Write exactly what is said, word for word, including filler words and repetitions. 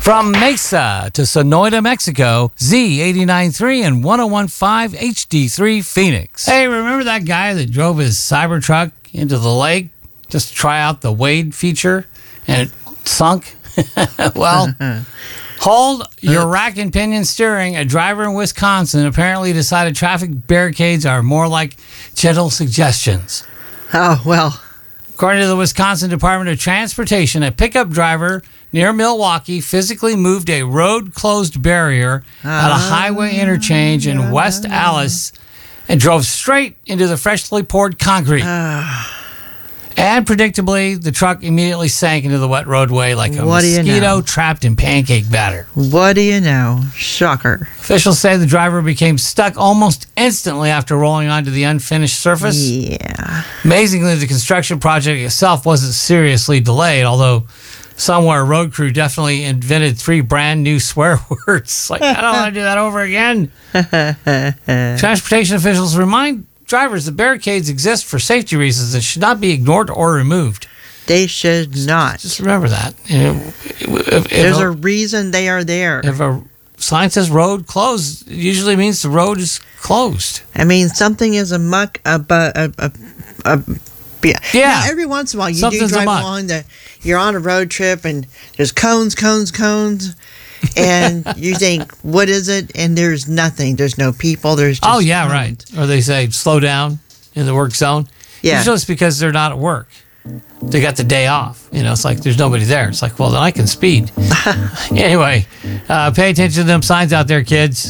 From Mesa to Sonoyta, Mexico, Z eighty-nine point three and one oh one point five H D three Phoenix. Hey, remember that guy that drove his Cybertruck into the lake just to try out the Wade feature and it sunk? Well, hold your rack and pinion steering. A driver in Wisconsin apparently decided traffic barricades are more like gentle suggestions. Oh, well. According to the Wisconsin Department of Transportation, a pickup driver near Milwaukee physically moved a road-closed barrier at a highway interchange in West Allis and drove straight into the freshly poured concrete. And predictably, the truck immediately sank into the wet roadway like a What do you mosquito know? trapped in pancake batter. What do you know? Shocker. Officials say the driver became stuck almost instantly after rolling onto the unfinished surface. Yeah. Amazingly, the construction project itself wasn't seriously delayed, although somewhere road crew definitely invented three brand new swear words. Like, I don't want to do that over again. Transportation officials remind drivers that barricades exist for safety reasons and should not be ignored or removed. They should not. Just remember that. You know, if, if There's a, a reason they are there. if a sign says road closed, it usually means the road is closed. I mean, something is a muck, a, a, a, a, yeah. Yeah. Now, every once in a while, you Something's do a drive muck. along the, you're on a road trip and there's cones, cones, cones. And you think, what is it? And there's nothing. There's no people. There's just Oh, yeah, cones. right. Or they say slow down in the work zone. Yeah. Usually it's because they're not at work. They got the day off. You know, it's like there's nobody there. It's like, well, then I can speed. Anyway, uh, pay attention to them signs out there, kids.